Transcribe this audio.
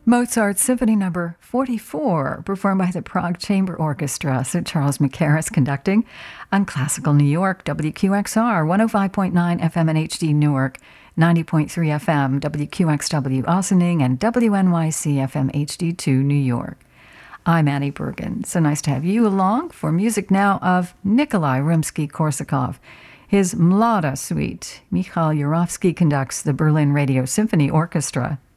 Mozart Symphony Number 44, performed by the Prague Chamber Orchestra. Sir Charles Mackerras conducting on Classical New York, WQXR, 105.9 FM and HD Newark, 90.3 FM, WQXW Ossining, and WNYC FM HD2 New York. I'm Annie Bergen. So nice to have you along for music now of Nikolai Rimsky-Korsakov. His Mlada Suite. Mikhail Yurovsky conducts the Berlin Radio Symphony Orchestra.